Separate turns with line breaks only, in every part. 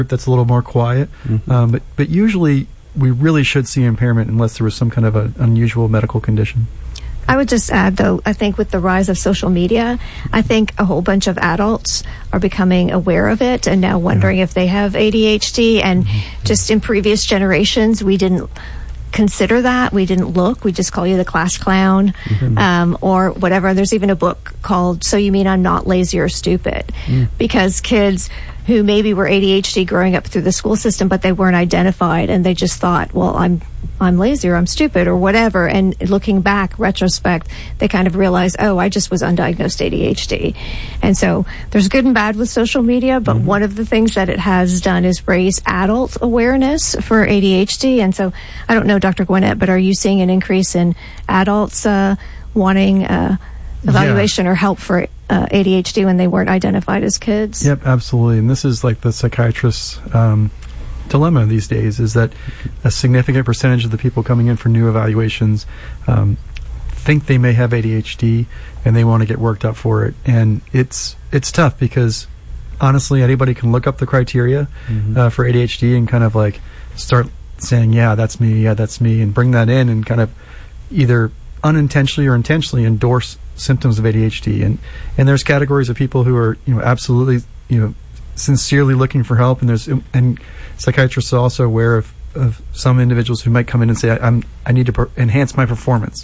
that's a little more quiet. But usually we really should see impairment unless there was some kind of an unusual medical condition.
I would just add, though, I think with the rise of social media, I think a whole bunch of adults are becoming aware of it and now wondering if they have ADHD. And just in previous generations, we didn't consider that. We didn't look. We just call you the class clown or whatever. There's even a book called So You Mean I'm Not Lazy or Stupid? Because kids who maybe were ADHD growing up through the school system, but they weren't identified, and they just thought, well, I'm lazy or I'm stupid or whatever. And looking back, retrospect, they kind of realized, oh, I just was undiagnosed ADHD. And so there's good and bad with social media, but one of the things that it has done is raise adult awareness for ADHD. And so I don't know, Dr. Gwinnett, but are you seeing an increase in adults wanting evaluation or help for ADHD when they weren't identified as kids?
Yep, absolutely. And this is like the psychiatrist's dilemma these days, is that a significant percentage of the people coming in for new evaluations think they may have ADHD and they want to get worked up for it. And it's tough because honestly, anybody can look up the criteria for ADHD and kind of like start saying, yeah, that's me, and bring that in and kind of either unintentionally or intentionally endorse symptoms of ADHD. And there's categories of people who are, absolutely, sincerely looking for help, and psychiatrists are also aware of some individuals who might come in and say, I need to enhance my performance.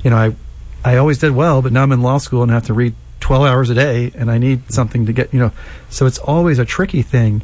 I always did well, but now I'm in law school and I have to read 12 hours a day, and I need something to get, so it's always a tricky thing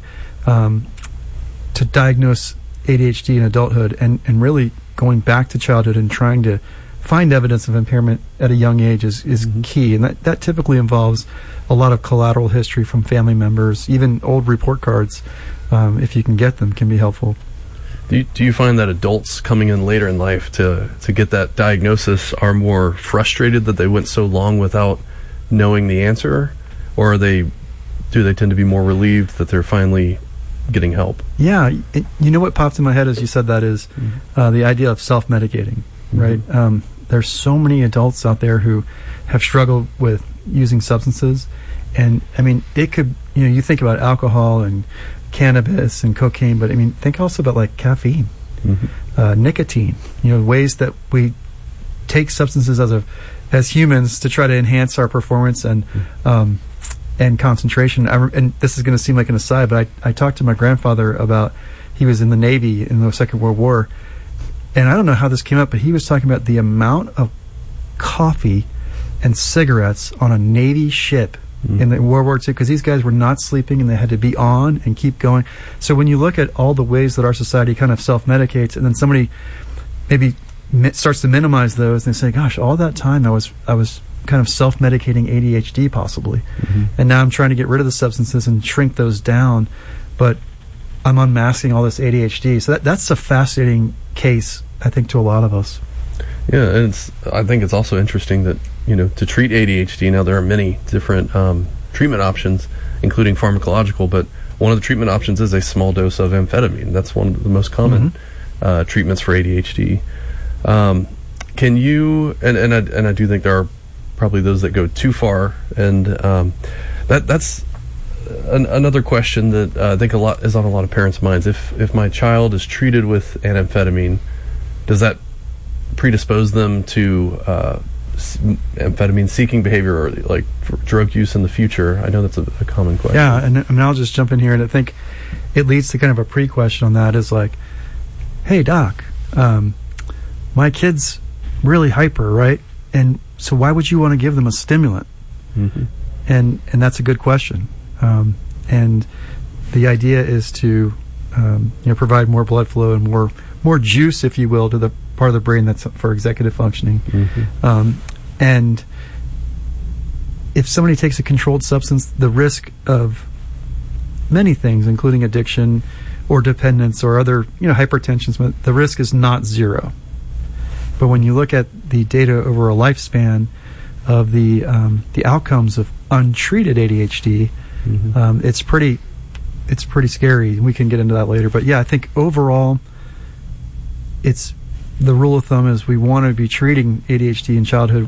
to diagnose ADHD in adulthood, and really going back to childhood and trying to find evidence of impairment at a young age is key. And that typically involves a lot of collateral history from family members. Even old report cards, if you can get them, can be helpful.
Do you find that adults coming in later in life to get that diagnosis are more frustrated that they went so long without knowing the answer? Or do they tend to be more relieved that they're finally getting help?
Yeah. What popped in my head as you said that is the idea of self-medicating, right? There's so many adults out there who have struggled with using substances. And, it could, you think about alcohol and cannabis and cocaine, but, think also about, like, caffeine, nicotine, ways that we take substances as humans to try to enhance our performance and concentration. And this is going to seem like an aside, but I talked to my grandfather about, he was in the Navy in the Second World War. And I don't know how this came up, but he was talking about the amount of coffee and cigarettes on a Navy ship in the World War II, because these guys were not sleeping and they had to be on and keep going. So when you look at all the ways that our society kind of self-medicates, and then somebody maybe starts to minimize those, and they say, gosh, all that time I was kind of self-medicating ADHD possibly. And now I'm trying to get rid of the substances and shrink those down, but I'm unmasking all this ADHD. So that's a fascinating case, I think, to a lot of us.
Yeah, and I think it's also interesting that, to treat ADHD, now there are many different treatment options, including pharmacological, but one of the treatment options is a small dose of amphetamine. That's one of the most common treatments for ADHD. Can you, and I do think there are probably those that go too far, and that's another question that I think is on a lot of parents' minds. If my child is treated with an amphetamine, does that predispose them to amphetamine seeking behavior, or like for drug use in the future? I know that's a common question.
Yeah, and I'll just jump in here, and I think it leads to kind of a pre-question on that, is like, hey doc, my kid's really hyper, right? And so why would you want to give them a stimulant? And that's a good question. And the idea is to provide more blood flow and more juice, if you will, to the part of the brain that's for executive functioning. And if somebody takes a controlled substance, the risk of many things, including addiction or dependence or other hypertension, the risk is not zero. But when you look at the data over a lifespan of the outcomes of untreated ADHD, it's pretty scary. We can get into that later. But yeah, I think overall, it's the rule of thumb is we want to be treating ADHD in childhood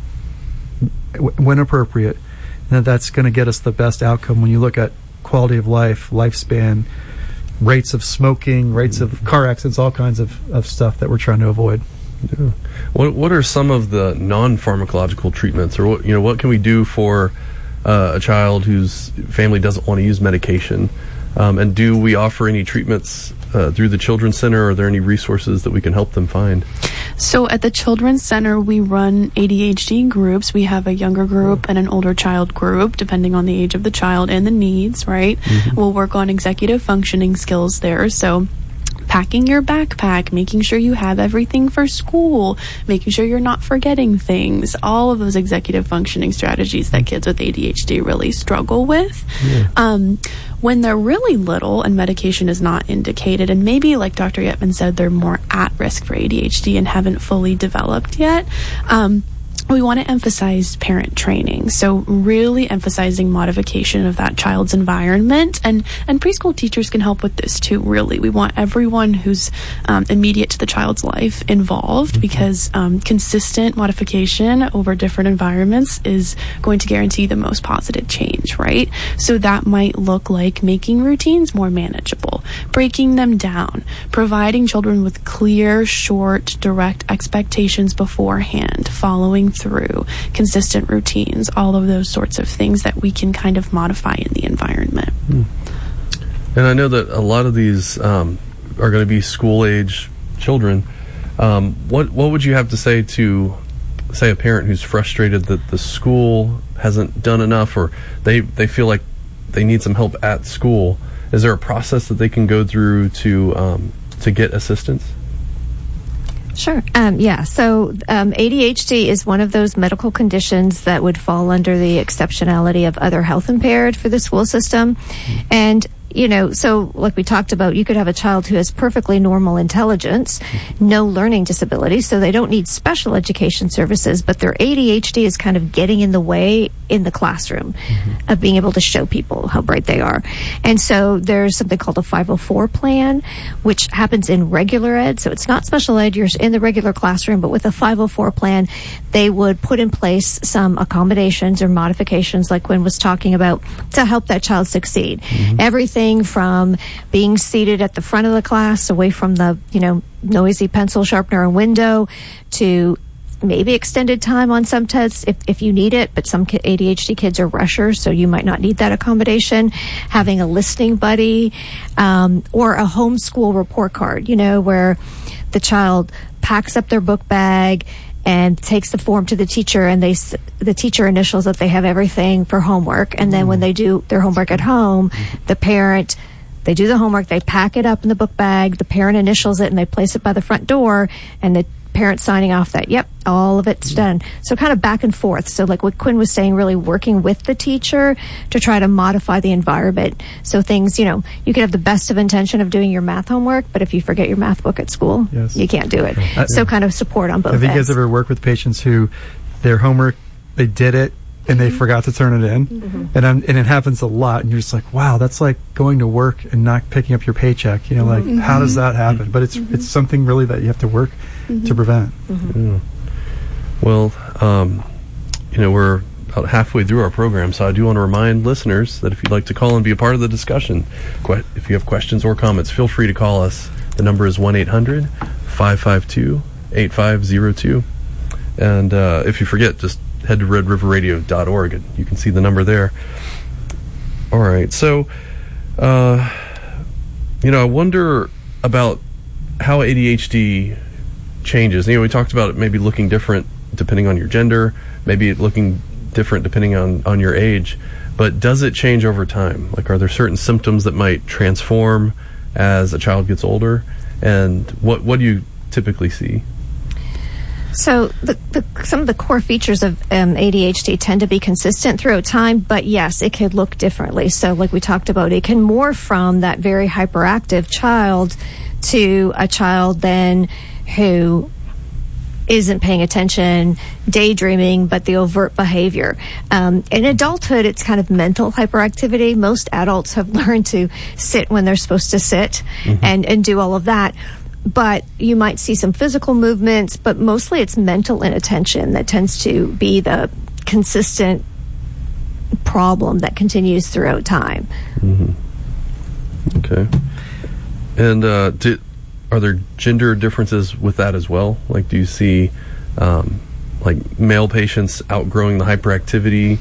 when appropriate, and that's going to get us the best outcome when you look at quality of life, lifespan, rates of smoking, rates of car accidents, all kinds of stuff that we're trying to avoid.
Yeah. What are some of the non-pharmacological treatments, or what can we do for a child whose family doesn't want to use medication? And do we offer any treatments through the Children's Center? Are there any resources that we can help them find?
So at the Children's Center, we run ADHD groups. We have a younger group and an older child group, depending on the age of the child and the needs, right? Mm-hmm. We'll work on executive functioning skills there. So packing your backpack, making sure you have everything for school, making sure you're not forgetting things, all of those executive functioning strategies that kids with ADHD really struggle with. Yeah. When they're really little and medication is not indicated, and maybe like Dr. Yetman said, they're more at risk for ADHD and haven't fully developed yet, we want to emphasize parent training. So really emphasizing modification of that child's environment, and preschool teachers can help with this too, really. We want everyone who's immediate to the child's life involved, because consistent modification over different environments is going to guarantee the most positive change, right? So that might look like making routines more manageable, breaking them down, providing children with clear, short, direct expectations beforehand, following through consistent routines, all of those sorts of things that we can kind of modify in the environment.
And I know that a lot of these are going to be school-age children. What would you have to say to, say, a parent who's frustrated that the school hasn't done enough, or they feel like they need some help at school? Is there a process that they can go through to get assistance?
Sure. So ADHD is one of those medical conditions that would fall under the exceptionality of other health impaired for the school system. And so like we talked about, you could have a child who has perfectly normal intelligence, no learning disabilities, so they don't need special education services, but their ADHD is kind of getting in the way in the classroom of being able to show people how bright they are. And so there's something called a 504 plan, which happens in regular ed. So it's not special ed, you're in the regular classroom, but with a 504 plan, they would put in place some accommodations or modifications, like Quinn was talking about, to help that child succeed. Everything from being seated at the front of the class, away from the, noisy pencil sharpener and window, to maybe extended time on some tests if you need it, but some ADHD kids are rushers, so you might not need that accommodation. Having a listening buddy, or a homeschool report card, where the child packs up their book bag and takes the form to the teacher, and the teacher initials that they have everything for homework. And then when they do their homework at home, they do the homework, they pack it up in the book bag, the parent initials it, and they place it by the front door, and the parent signing off that, yep, all of it's done. So kind of back and forth. So like what Quinn was saying, really working with the teacher to try to modify the environment. So things, you could have the best of intention of doing your math homework, but if you forget your math book at school, you can't do it. So kind of support on both ends.
Have you guys ever worked with patients who their homework, they did it, and they forgot to turn it in, and it happens a lot, and you're just like, wow, that's like going to work and not picking up your paycheck. How does that happen? But it's something really that you have to work to prevent.
Yeah. Well, we're about halfway through our program, so I do want to remind listeners that if you'd like to call and be a part of the discussion, if you have questions or comments, feel free to call us. The number is 1-800-552-8502. And if you forget, just head to redriverradio.org and you can see the number there. All right. So, I wonder about how ADHD changes. We talked about it maybe looking different depending on your gender, maybe it looking different depending on your age, but does it change over time? Like, are there certain symptoms that might transform as a child gets older? And what do you typically see?
So some of the core features of ADHD tend to be consistent throughout time, but yes, it could look differently. So like we talked about, it can morph from that very hyperactive child to a child then who isn't paying attention, daydreaming, but the overt behavior. In adulthood, it's kind of mental hyperactivity. Most adults have learned to sit when they're supposed to sit and do all of that. But you might see some physical movements, but mostly it's mental inattention that tends to be the consistent problem that continues throughout time.
Okay. And are there gender differences with that as well? Like, do you see like male patients outgrowing the hyperactivity,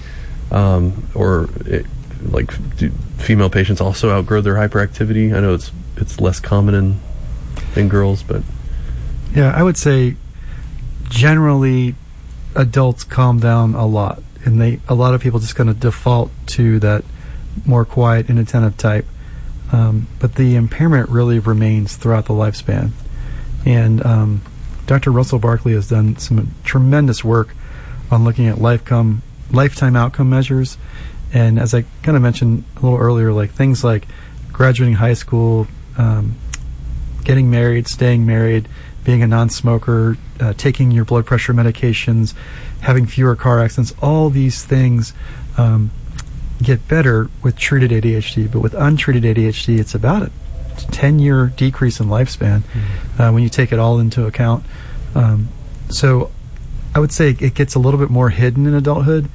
do female patients also outgrow their hyperactivity? I know it's less common in girls, but
yeah, I would say generally adults calm down a lot, and a lot of people just kind of default to that more quiet, inattentive type. But the impairment really remains throughout the lifespan. And Dr. Russell Barkley has done some tremendous work on looking at lifetime outcome measures. And as I kind of mentioned a little earlier, like things like graduating high school, getting married, staying married, being a non-smoker, taking your blood pressure medications, having fewer car accidents, all these things get better with treated ADHD. But with untreated ADHD, it's about a 10-year decrease in lifespan when you take it all into account. So I would say it gets a little bit more hidden in adulthood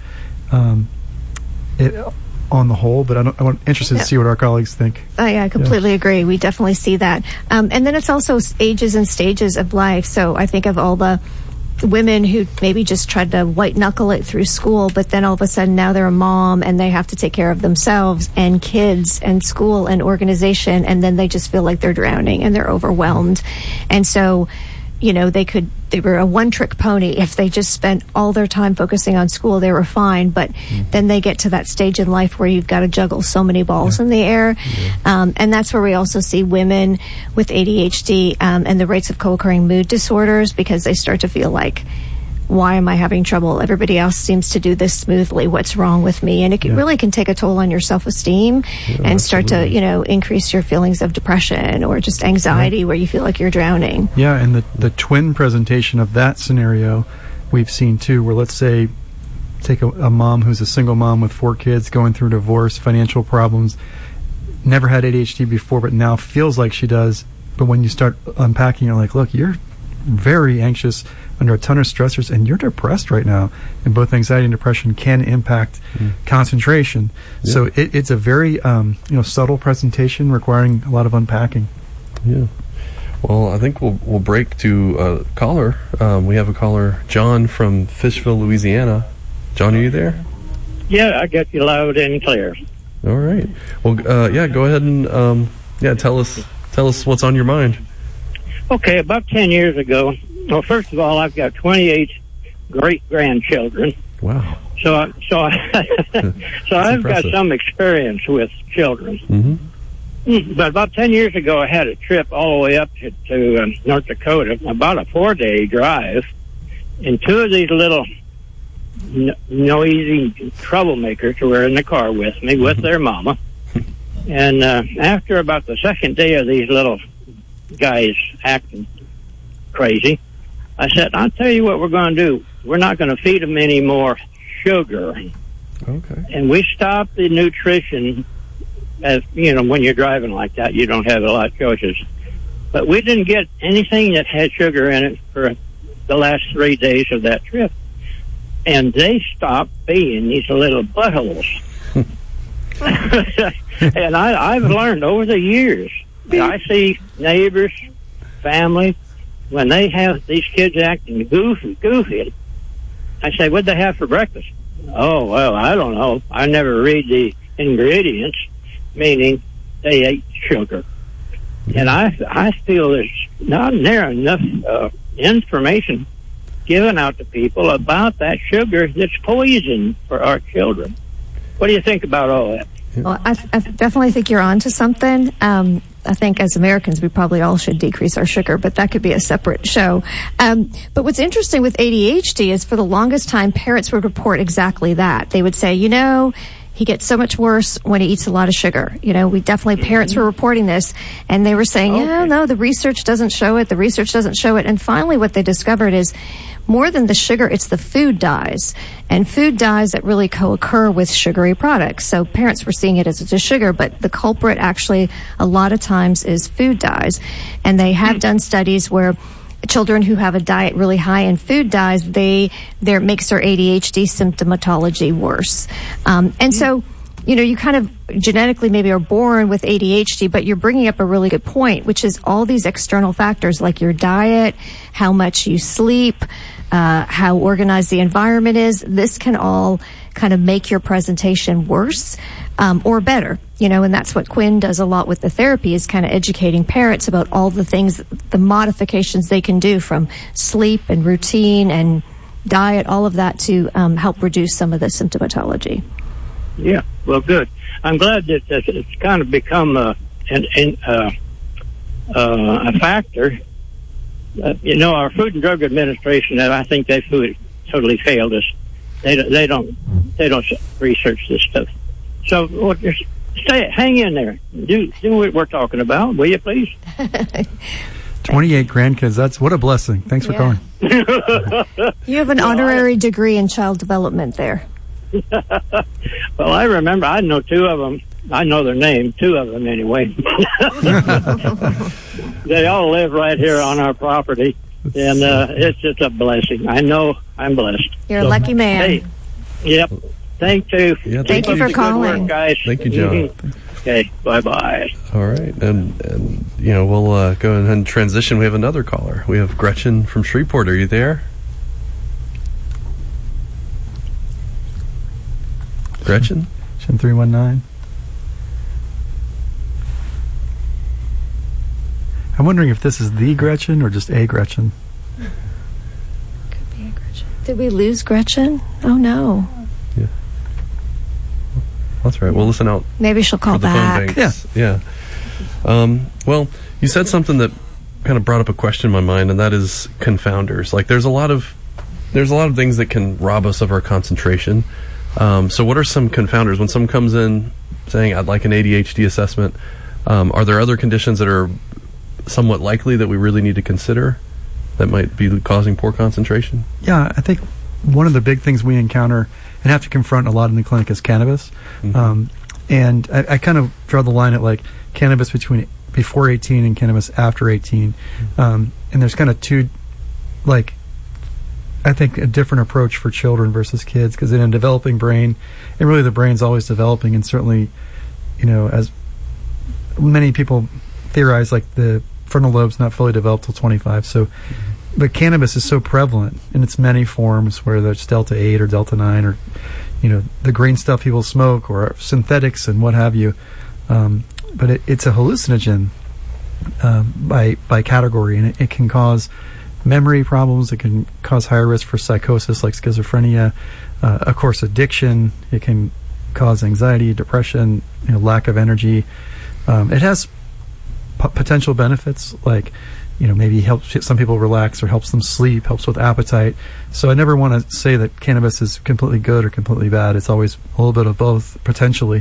on the whole, but I'm interested to see what our colleagues think.
I completely agree. We definitely see that. And then it's also ages and stages of life. So I think of all the women who maybe just tried to white knuckle it through school, but then all of a sudden now they're a mom and they have to take care of themselves and kids and school and organization, and then they just feel like they're drowning and they're overwhelmed. And so, they were a one-trick pony. If they just spent all their time focusing on school, they were fine. But then they get to that stage in life where you've got to juggle so many balls in the air. And that's where we also see women with ADHD and the rates of co-occurring mood disorders, because they start to feel like, why am I having trouble? Everybody else seems to do this smoothly. What's wrong with me? And it really can take a toll on your self-esteem and start to, increase your feelings of depression or just anxiety where you feel like you're drowning.
Yeah, and the twin presentation of that scenario we've seen too, where let's say take a mom who's a single mom with 4 kids going through divorce, financial problems, never had ADHD before, but now feels like she does. But when you start unpacking, you're like, look, you're very anxious under a ton of stressors, and you're depressed right now. And both anxiety and depression can impact concentration. Yeah. So it's a very subtle presentation requiring a lot of unpacking.
Yeah. Well, I think we'll break to a caller. We have a caller, John from Fishville, Louisiana. John, are you there?
Yeah, I got you loud and clear.
All right. Well, go ahead and tell us what's on your mind.
Okay, about 10 years ago. Well, first of all, I've got 28 great-grandchildren.
Wow.
So I've got some experience with children. Mm-hmm. But about 10 years ago, I had a trip all the way up to North Dakota, about a 4-day drive, and 2 of these little noisy troublemakers were in the car with me, with their mama. And after about the second day of these little guys acting crazy, I said, I'll tell you what we're going to do. We're not going to feed them any more sugar.
Okay.
And we stopped the nutrition. As when you're driving like that, you don't have a lot of choices. But we didn't get anything that had sugar in it for the last 3 days of that trip. And they stopped being these little buttholes. And I've learned over the years, I see neighbors, family, when they have these kids acting goofy, I say, what'd they have for breakfast? Oh, well, I don't know. I never read the ingredients, meaning they ate sugar. And I feel there's not near enough information given out to people about that sugar that's poison for our children. What do you think about all that?
Well, I definitely think you're on to something. I think as Americans, we probably all should decrease our sugar, but that could be a separate show. But what's interesting with ADHD is for the longest time, parents would report exactly that. They would say, he gets so much worse when he eats a lot of sugar. Parents were reporting this, and they were saying, no, the research doesn't show it. The research doesn't show it. And finally, what they discovered is more than the sugar, it's the food dyes. And food dyes that really co-occur with sugary products. So parents were seeing it as just sugar, but the culprit actually a lot of times is food dyes. And they have done studies where children who have a diet really high in food dyes, makes their ADHD symptomatology worse. So, you kind of genetically maybe are born with ADHD, but you're bringing up a really good point, which is all these external factors like your diet, how much you sleep, how organized the environment is. This can all kind of make your presentation worse or better, and that's what Quinn does a lot with the therapy, is kind of educating parents about all the things, the modifications they can do from sleep and routine and diet, all of that to help reduce some of the symptomatology.
Yeah, well, good. I'm glad that it's kind of become a factor. Our Food and Drug Administration, I think they've totally failed us. They don't research this stuff. So just hang in there. Do what we're talking about, will you please?
28 grandkids. That's what a blessing. Thanks for calling.
You have an honorary degree in child development there.
Well, I remember. I know two of them. I know their name. Two of them, anyway. They all live right here on our property, and it's just a blessing. I know I'm blessed.
You're a lucky man.
Hey, yep. Thank you.
Yeah,
thank you for calling,
good work, guys.
Thank you, John.
Okay, bye-bye.
All right, and we'll go ahead and transition. We have another caller. We have Gretchen from Shreveport. Are you there? Gretchen?
319. I'm wondering if this is the Gretchen or just a Gretchen.
Could be a Gretchen. Did we lose Gretchen? Oh, no.
Yeah. That's right. We'll listen out.
Maybe she'll call
for the
back.
phone banks. Yeah. Well, you said something that kind of brought up a question in my mind, and that is confounders. Like, there's a lot of things that can rob us of our concentration. So what are some confounders? When someone comes in saying, I'd like an ADHD assessment, are there other conditions that are somewhat likely that we really need to consider that might be causing poor concentration?
Yeah, I think one of the big things we encounter and have to confront a lot in the clinic is cannabis. Mm-hmm. And I kind of draw the line at like cannabis before 18 and cannabis after 18. And there's kind of two, like, I think a different approach for children versus kids, because in a developing brain, and really the brain's always developing, and certainly, as many people theorize, like the frontal lobe's not fully developed till 25. So, but cannabis is so prevalent in its many forms, whether it's Delta 8 or Delta 9 or, the green stuff people smoke or synthetics and what have you. But it's a hallucinogen by category, and it can cause memory problems. It can cause higher risk for psychosis like schizophrenia, of course addiction. It can cause anxiety, depression, lack of energy. It has potential benefits like maybe helps some people relax or helps them sleep, helps with appetite. So I never want to say that cannabis is completely good or completely bad. It's always a little bit of both potentially,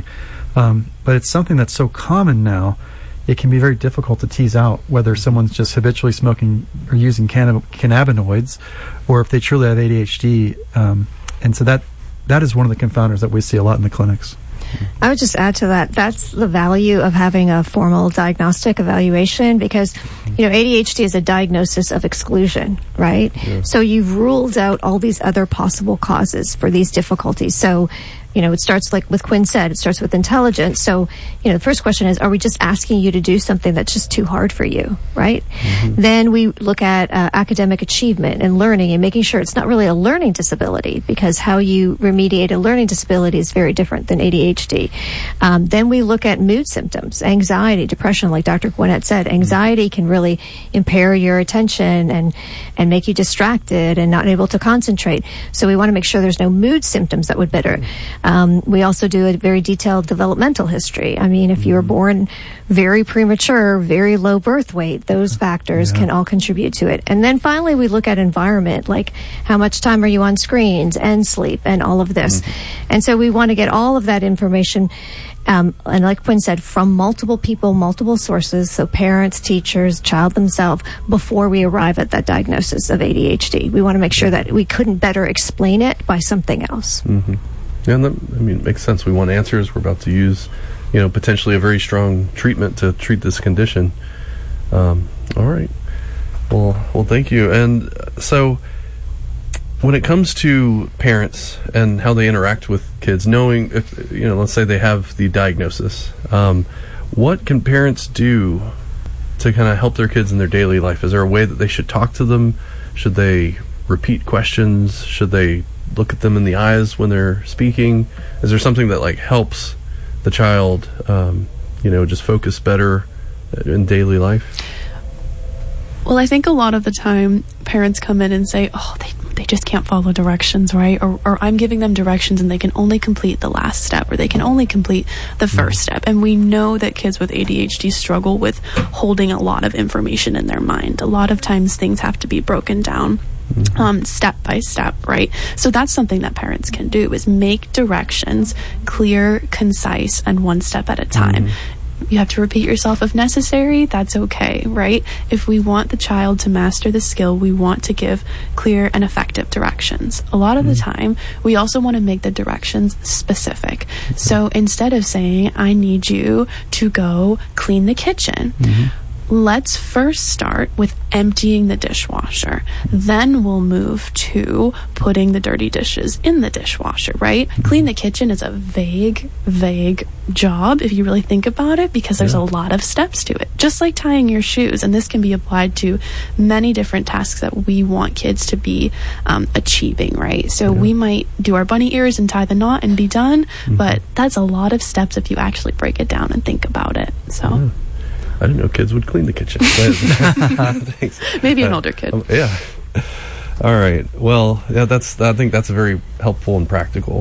but it's something that's so common now. It can be very difficult to tease out whether someone's just habitually smoking or using cannabinoids, or if they truly have ADHD. And so that is one of the confounders that we see a lot in the clinics.
I would just add to that, that's the value of having a formal diagnostic evaluation, because, ADHD is a diagnosis of exclusion, right? Yeah. So you've ruled out all these other possible causes for these difficulties. So, it starts, like with Quinn said, it starts with intelligence. So, the first question is, are we just asking you to do something that's just too hard for you, right? Mm-hmm. Then we look at academic achievement and learning and making sure it's not really a learning disability, because how you remediate a learning disability is very different than ADHD. Then we look at mood symptoms, anxiety, depression, like Dr. Gwinnett said. Anxiety can really impair your attention and make you distracted and not able to concentrate. So we want to make sure there's no mood symptoms that would bitter. We also do a very detailed developmental history. I mean, if you were born very premature, very low birth weight, those factors can all contribute to it. And then finally, we look at environment, like how much time are you on screens and sleep and all of this. Mm-hmm. And so we want to get all of that information, and like Quinn said, from multiple people, multiple sources, so parents, teachers, child themselves, before we arrive at that diagnosis of ADHD. We want to make sure that we couldn't better explain it by something else.
Mm-hmm. Yeah, and it makes sense. We want answers. We're about to use, potentially a very strong treatment to treat this condition. All right. Well, thank you. And so, when it comes to parents and how they interact with kids, knowing if, let's say they have the diagnosis, what can parents do to kind of help their kids in their daily life? Is there a way that they should talk to them? Should they repeat questions? Should they look at them in the eyes when they're speaking? Is there something that helps the child, just focus better in daily life?
Well, I think a lot of the time parents come in and say, oh, they just can't follow directions, right? Or I'm giving them directions and they can only complete the last step, or they can only complete the first step. And we know that kids with ADHD struggle with holding a lot of information in their mind. A lot of times things have to be broken down step by step, right? So that's something that parents can do, is make directions clear, concise, and one step at a time. You have to repeat yourself if necessary. That's okay, right? If we want the child to master the skill, we want to give clear and effective directions. A lot of the time, we also want to make the directions specific. So instead of saying, I need you to go clean the kitchen, let's first start with emptying the dishwasher. Then we'll move to putting the dirty dishes in the dishwasher, right? Clean the kitchen is a vague job if you really think about it, because there's a lot of steps to it. Just like tying your shoes, and this can be applied to many different tasks that we want kids to be achieving, right? So we might do our bunny ears and tie the knot and be done, but that's a lot of steps if you actually break it down and think about it. So
I didn't know kids would clean the kitchen. Thanks.
Maybe an older kid.
Yeah. All right. Well, yeah, I think that's very helpful and practical.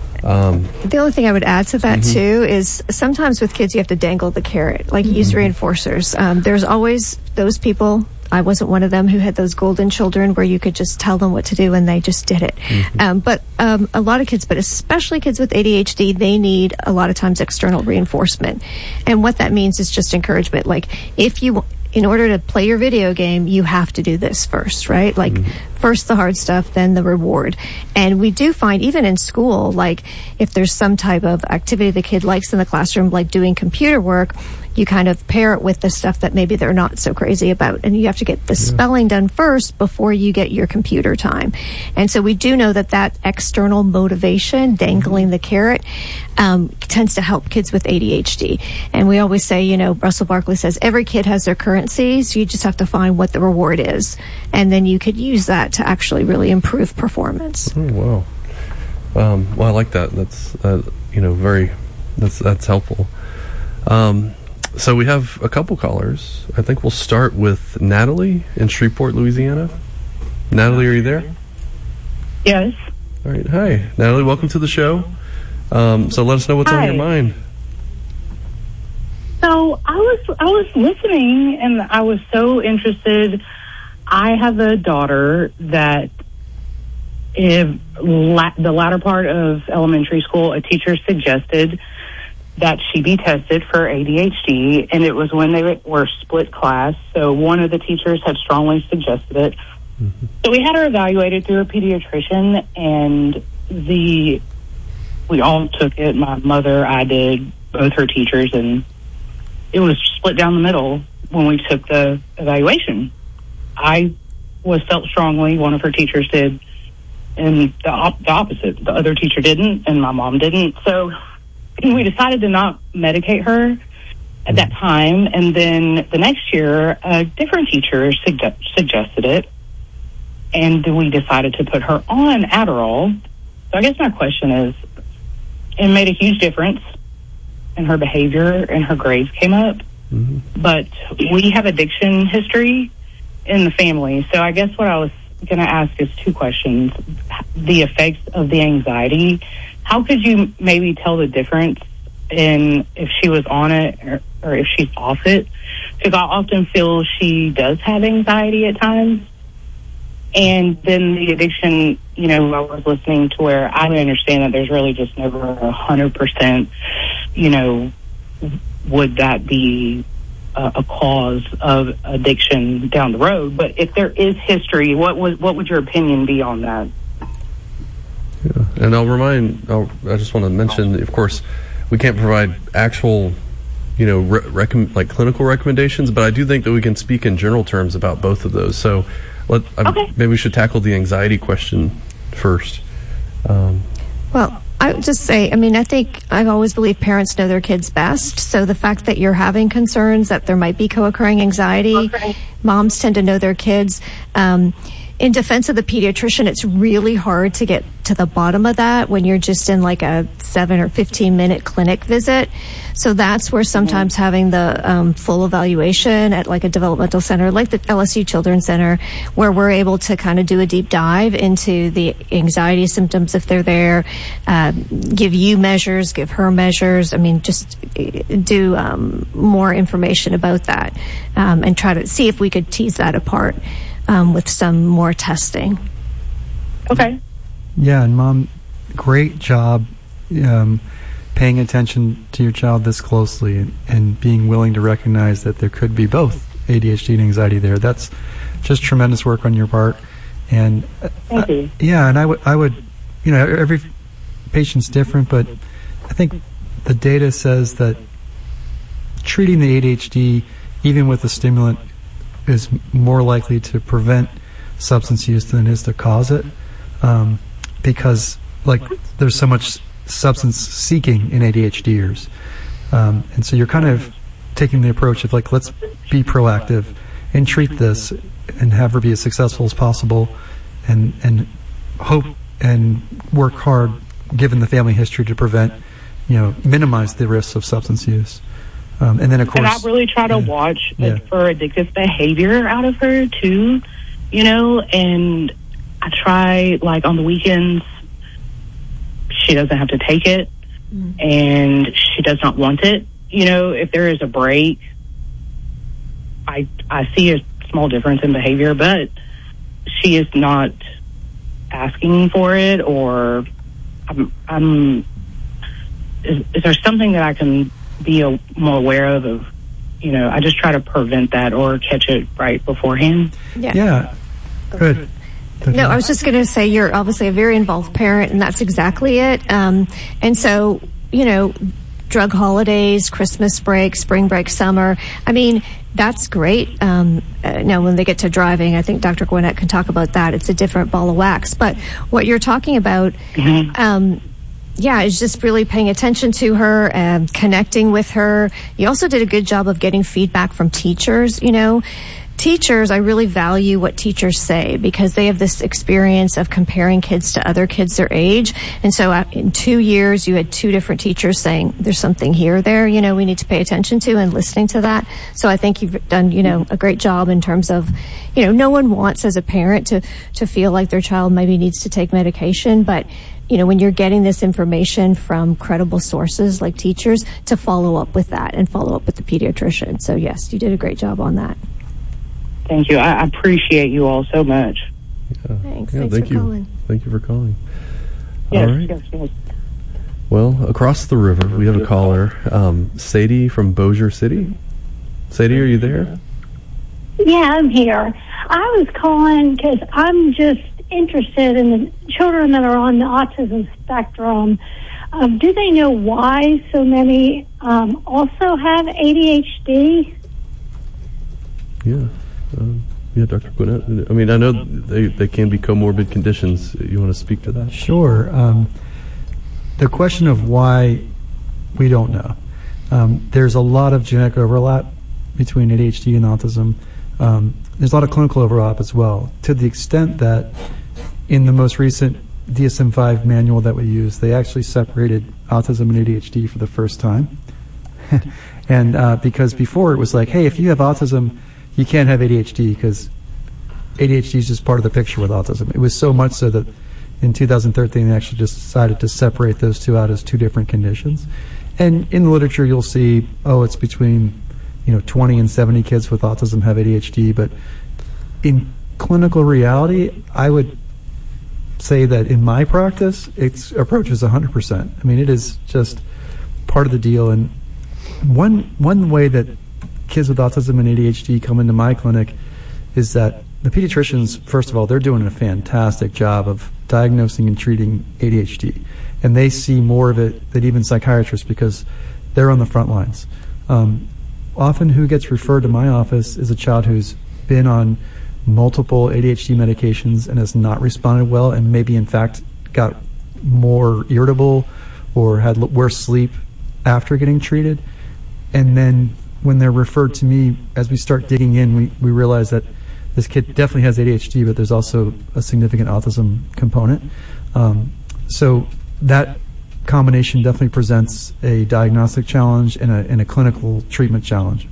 The only thing I would add to that too is sometimes with kids you have to dangle the carrot, like use reinforcers. There's always those people. I wasn't one of them who had those golden children where you could just tell them what to do and they just did it. But a lot of kids, but especially kids with ADHD, they need a lot of times external reinforcement. And what that means is just encouragement. Like in order to play your video game, you have to do this first, right? Like first the hard stuff, then the reward. And we do find even in school, like if there's some type of activity the kid likes in the classroom, like doing computer work, you kind of pair it with the stuff that maybe they're not so crazy about. And you have to get the spelling done first before you get your computer time. And so we do know that external motivation, dangling the carrot, tends to help kids with ADHD. And we always say, Russell Barkley says, every kid has their currency, so you just have to find what the reward is. And then you could use that to actually really improve performance.
Oh, wow. Well, I like that. That's, that's helpful. So we have a couple callers. I think we'll start with Natalie in Shreveport, Louisiana. Natalie, are you there?
Yes.
All right. Hi, Natalie. Welcome to the show. So let us know what's on your mind.
So I was listening, and I was so interested. I have a daughter that in the latter part of elementary school, a teacher suggested that she be tested for ADHD, and it was when they were split class, so one of the teachers had strongly suggested it. So we had her evaluated through a pediatrician, and we all took it. My mother, I did, both her teachers, and it was split down the middle when we took the evaluation. I felt strongly, one of her teachers did, and the opposite. The other teacher didn't, and my mom didn't. So we decided to not medicate her at that time, and then the next year, a different teacher suggested it, and we decided to put her on Adderall. So I guess my question is, it made a huge difference in her behavior, and her grades came up, but we have addiction history in the family. So I guess what I was going to ask is two questions. The effects of the anxiety, how could you maybe tell the difference in if she was on it or if she's off it? Because I often feel she does have anxiety at times. And then the addiction, I was listening to where I understand that there's really just never 100%, would that be a cause of addiction down the road? But if there is history, what would your opinion be on that?
Yeah. And I just want to mention, of course, we can't provide actual, clinical recommendations, but I do think that we can speak in general terms about both of those. So Maybe we should tackle the anxiety question first.
Well, I would just say, I think I've always believed parents know their kids best. So the fact that you're having concerns that there might be co-occurring anxiety, moms tend to know their kids. In defense of the pediatrician, it's really hard to get to the bottom of that when you're just in like a 7 or 15 minute clinic visit. So that's where sometimes having the full evaluation at like a developmental center, like the LSU Children's Center, where we're able to kind of do a deep dive into the anxiety symptoms if they're there, give you measures, give her measures. Just do more information about that and try to see if we could tease that apart. With some more testing.
Okay.
Yeah, and Mom, great job paying attention to your child this closely and being willing to recognize that there could be both ADHD and anxiety there. That's just tremendous work on your part. And
thank you.
Yeah, and I would, every patient's different, but I think the data says that treating the ADHD, even with a stimulant, is more likely to prevent substance use than it is to cause it, because there's so much substance seeking in ADHDers, and so you're kind of taking the approach of let's be proactive and treat this and have her be as successful as possible, and hope and work hard given the family history to prevent, minimize the risks of substance use. And then, of course,
and I really try to watch for addictive behavior out of her too, and I try on the weekends, she doesn't have to take it and she does not want it. If there is a break, I see a small difference in behavior, but she is not asking for it, or is there something that I can be more aware of, I just try to prevent that or catch it right beforehand.
Yeah. Good.
No, I was just going to say you're obviously a very involved parent, and that's exactly it. And so, drug holidays, Christmas break, spring break, summer, that's great. Now, when they get to driving, I think Dr. Gwinnett can talk about that. It's a different ball of wax. But what you're talking about, is just really paying attention to her and connecting with her. You also did a good job of getting feedback from teachers. Teachers, I really value what teachers say because they have this experience of comparing kids to other kids their age. And so in 2 years, you had 2 different teachers saying there's something there, we need to pay attention to, and listening to that. So I think you've done, a great job in terms of, no one wants as a parent to feel like their child maybe needs to take medication, but when you're getting this information from credible sources like teachers, to follow up with that and follow up with the pediatrician. So yes, you did a great job on that.
Thank you. I appreciate you all so much.
Yeah.
Thanks
thank
for
you.
calling.
Thank you for calling.
Yes,
all right.
yes.
Well, across the river, we have a caller, Sadie from Bossier City. Sadie, are you there?
Yeah, I'm here. I was calling because I'm just interested in the children that are on the autism spectrum. Do they know why so many also have ADHD?
Yeah, Dr. Gwinnett. I know they can be comorbid conditions. You want to speak to that?
Sure. The question of why, we don't know. There's a lot of genetic overlap between ADHD and autism. There's a lot of clinical overlap as well, to the extent that in the most recent DSM-5 manual that we use, they actually separated autism and ADHD for the first time. And because before it was like, hey, if you have autism, you can't have ADHD because ADHD is just part of the picture with autism. It was so much so that in 2013 they actually just decided to separate those two out as 2 different conditions. And in the literature you'll see, it's between 20 and 70 kids with autism have ADHD, but in clinical reality, I would say that in my practice, it approaches 100%. It is just part of the deal. And one way that kids with autism and ADHD come into my clinic is that the pediatricians, first of all, they're doing a fantastic job of diagnosing and treating ADHD. And they see more of it than even psychiatrists because they're on the front lines. Often who gets referred to my office is a child who's been on multiple ADHD medications and has not responded well, and maybe in fact got more irritable or had worse sleep after getting treated. And then when they're referred to me, as we start digging in, we realize that this kid definitely has ADHD, but there's also a significant autism component. So that combination definitely presents a diagnostic challenge and a clinical treatment challenge.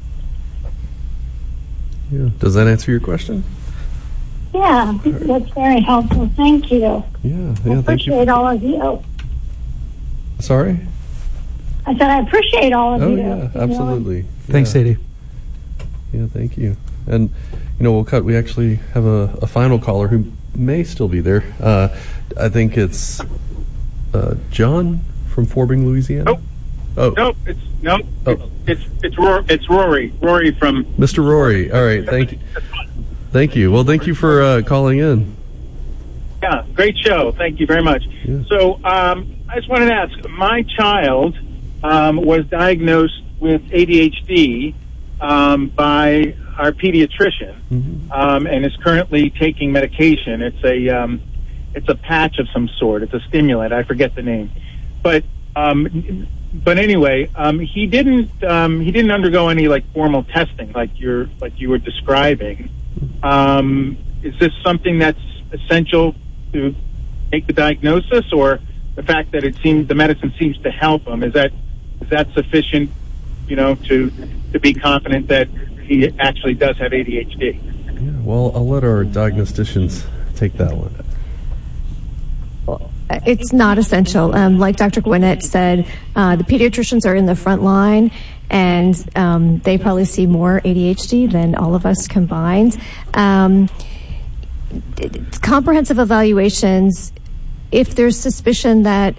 Yeah. Does that answer your question?
Yeah, that's very helpful. Thank you.
Yeah,
I
thank
appreciate
you.
all of you.
Sorry?
I said I appreciate all of you.
Oh, yeah, absolutely.
Thanks, Sadie.
Yeah, thank you. And, we'll cut. We actually have a final caller who may still be there. I think it's John from Forbing, Louisiana.
Nope. It's Rory. Rory from
Mr. Rory. All right. Thank you. Thank you. Well, thank you for calling in.
Yeah, great show. Thank you very much.
Yeah.
So I just wanted to ask, my child was diagnosed with ADHD by our pediatrician, and is currently taking medication. It's a patch of some sort. It's a stimulant. I forget the name, but anyway, he didn't undergo any formal testing like you were describing. Is this something that's essential to make the diagnosis, or the fact that the medicine seems to help him? Is that sufficient, to be confident that he actually does have ADHD?
Yeah, well, I'll let our diagnosticians take that one.
It's not essential. Like Dr. Gwinnett said, the pediatricians are in the front line, and they probably see more ADHD than all of us combined. Comprehensive evaluations, if there's suspicion that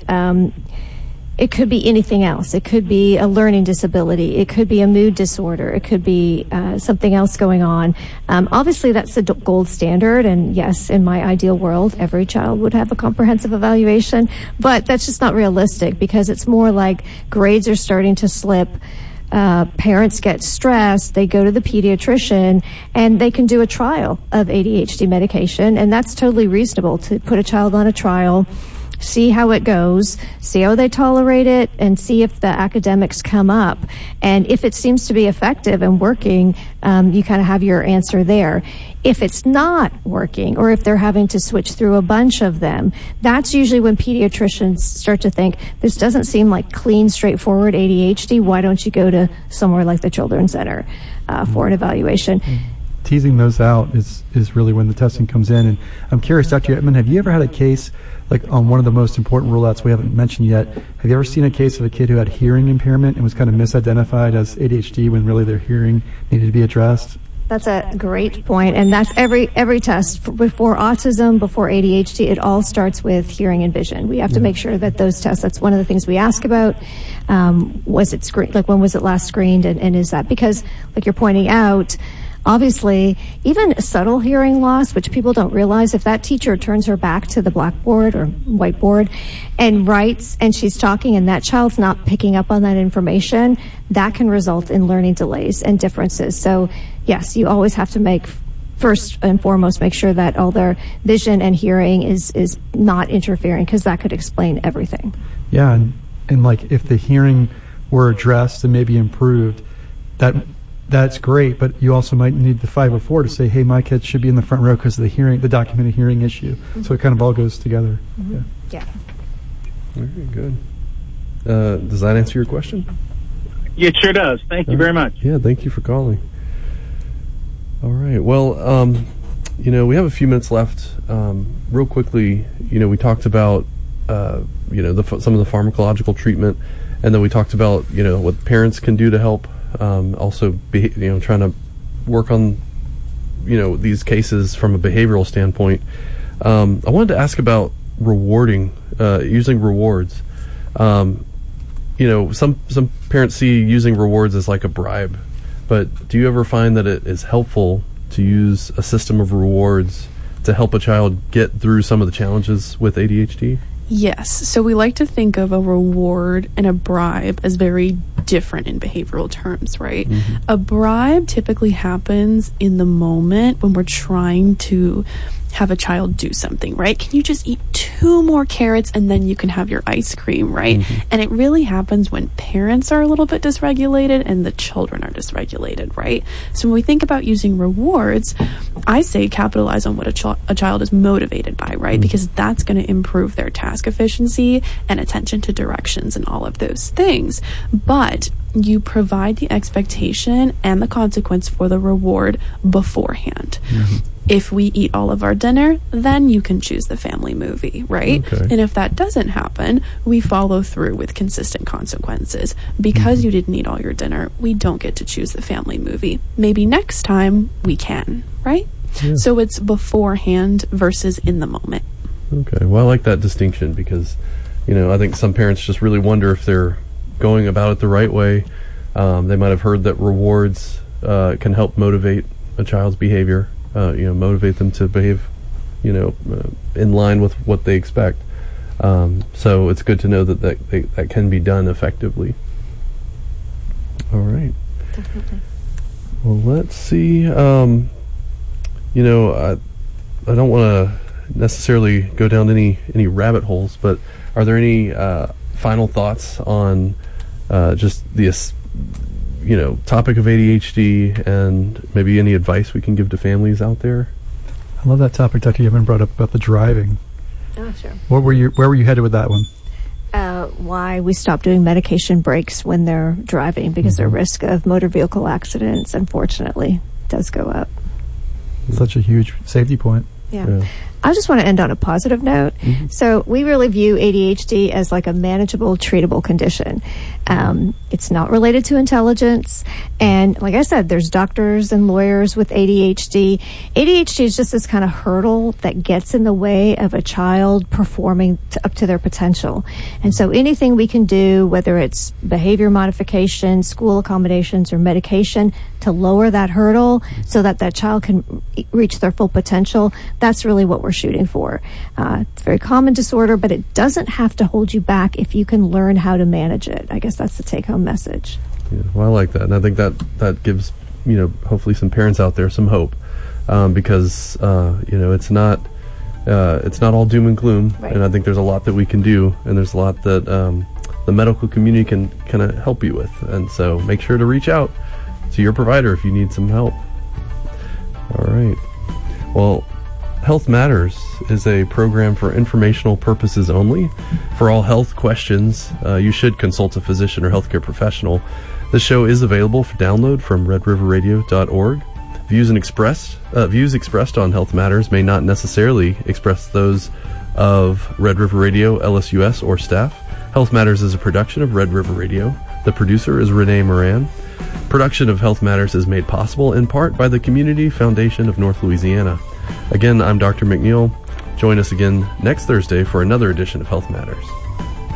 it could be anything else. It could be a learning disability. It could be a mood disorder. It could be something else going on. Obviously, that's the gold standard. And yes, in my ideal world, every child would have a comprehensive evaluation. But that's just not realistic, because it's more like grades are starting to slip. Parents get stressed. They go to the pediatrician, and they can do a trial of ADHD medication. And that's totally reasonable, to put a child on a trial, see how it goes, see how they tolerate it, and see if the academics come up. And if it seems to be effective and working, you kind of have your answer there. If it's not working, or if they're having to switch through a bunch of them, that's usually when pediatricians start to think, this doesn't seem like clean, straightforward ADHD. Why don't you go to somewhere like the Children's Center for an evaluation?
Teasing those out is really when the testing comes in. And I'm curious, Dr. Yetman, have you ever had a case, on one of the most important rule-outs we haven't mentioned yet, have you ever seen a case of a kid who had hearing impairment and was kind of misidentified as ADHD when really their hearing needed to be addressed?
That's a great point, and that's every test before autism, before ADHD. It all starts with hearing and vision. We have to make sure that those tests. That's one of the things we ask about. Was it screened? When was it last screened? And is that because, like you're pointing out, obviously, even subtle hearing loss, which people don't realize, if that teacher turns her back to the blackboard or whiteboard and writes, and she's talking, and that child's not picking up on that information, that can result in learning delays and differences. So, yes, you always have to first and foremost, make sure that all their vision and hearing is not interfering, because that could explain everything.
Yeah, and if the hearing were addressed and maybe improved, that's great, but you also might need the 504 to say, hey, my kid should be in the front row because of the documented hearing issue. Mm-hmm. So it kind of all goes together.
Mm-hmm. Yeah.
Very good. Does that answer your question?
Yeah, it sure does. Thank you very much.
Yeah, thank you for calling. All right. Well, we have a few minutes left. Real quickly, we talked about, some of the pharmacological treatment, and then we talked about, what parents can do to help. Also, trying to work on, these cases from a behavioral standpoint. I wanted to ask about using rewards. Some parents see using rewards as like a bribe, but do you ever find that it is helpful to use a system of rewards to help a child get through some of the challenges with ADHD?
Yes. So we like to think of a reward and a bribe as very different in behavioral terms, right? A bribe typically happens in the moment when we're trying to have a child do something, right? Can you just eat 2 more carrots and then you can have your ice cream, right? And it really happens when parents are a little bit dysregulated and the children are dysregulated, right? So when we think about using rewards, I say capitalize on what a child is motivated by, right? Because that's going to improve their task efficiency and attention to directions and all of those things. But you provide the expectation and the consequence for the reward beforehand. If we eat all of our dinner, then you can choose the family movie, right?
Okay.
And if that doesn't happen, we follow through with consistent consequences. Because you didn't eat all your dinner, we don't get to choose the family movie. Maybe next time we can, right?
Yeah.
So it's beforehand versus in the moment.
Okay. Well, I like that distinction because, I think some parents just really wonder if they're going about it the right way. They might have heard that rewards can help motivate a child's behavior. Motivate them to behave, in line with what they expect. So it's good to know that can be done effectively. All right.
Definitely.
Well, let's see. I don't want to necessarily go down any rabbit holes, but are there any final thoughts on just the topic of ADHD and maybe any advice we can give to families out there?
I love that topic Dr. Yevon brought up about the driving.
Oh, sure.
Where were you headed with that one?
Why we stop doing medication breaks when they're driving, because their risk of motor vehicle accidents, unfortunately, does go up.
Such a huge safety point.
Yeah. I just want to end on a positive note. So we really view ADHD as like a manageable, treatable condition. It's not related to intelligence. And like I said, there's doctors and lawyers with ADHD. ADHD is just this kind of hurdle that gets in the way of a child performing up to their potential. And so anything we can do, whether it's behavior modification, school accommodations, or medication, to lower that hurdle so that that child can reach their full potential, that's really what we're shooting for. It's a very common disorder, but it doesn't have to hold you back if you can learn how to manage it. I guess that's the take-home message.
Yeah, well, I like that, and I think that gives hopefully some parents out there some hope, because it's not all doom and gloom,
right.
And I think there's a lot that we can do, and there's a lot that the medical community can kind of help you with, and so make sure to reach out to your provider if you need some help. All right. Well, Health Matters is a program for informational purposes only. For all health questions, you should consult a physician or healthcare professional. This show is available for download from redriverradio.org. Views expressed on Health Matters may not necessarily express those of Red River Radio, LSUS, or staff. Health Matters is a production of Red River Radio. The producer is Renee Moran. Production of Health Matters is made possible in part by the Community Foundation of North Louisiana. Again, I'm Dr. McNeil. Join us again next Thursday for another edition of Health Matters.